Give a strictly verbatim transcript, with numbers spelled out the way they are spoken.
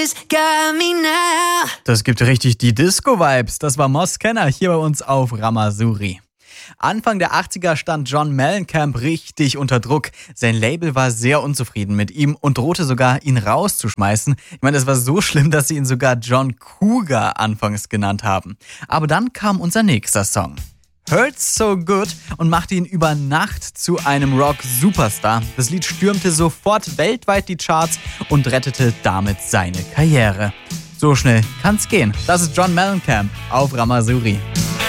Das gibt richtig die Disco-Vibes. Das war Mos Kenner hier bei uns auf Ramazzouri. Anfang der achtziger stand John Mellencamp richtig unter Druck. Sein Label war sehr unzufrieden mit ihm und drohte sogar, ihn rauszuschmeißen. Ich meine, es war so schlimm, dass sie ihn sogar John Cougar anfangs genannt haben. Aber dann kam unser nächster Song. Hurts So Good und machte ihn über Nacht zu einem Rock-Superstar. Das Lied stürmte sofort weltweit die Charts und rettete damit seine Karriere. So schnell kann's gehen. Das ist John Mellencamp auf Ramazzouri.